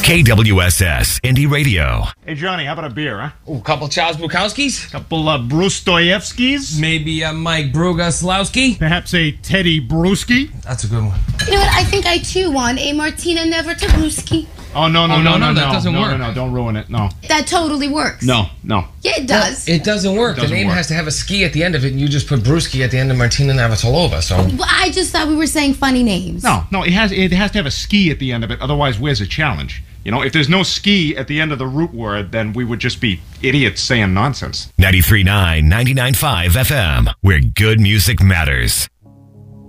KWSS Indie Radio. Hey, Johnny, how about a beer, huh? Ooh, a couple Charles Bukowskis? Couple Bruce Dostoevskis? Maybe a Mike Brugaslowski? Perhaps a Teddy Bruschi? That's a good one. You know what? I think I too want a Martina Nevertabrewski. Oh, no, that doesn't work. No, don't ruin it, no. That totally works. No. Yeah, it does. It doesn't work. The name has to have a ski at the end of it, and you just put Brewski at the end of Martina Navratilova, so... Well, I just thought we were saying funny names. No, it has to have a ski at the end of it, otherwise where's the challenge? You know, if there's no ski at the end of the root word, then we would just be idiots saying nonsense. 93.9, 99.5 FM, where good music matters.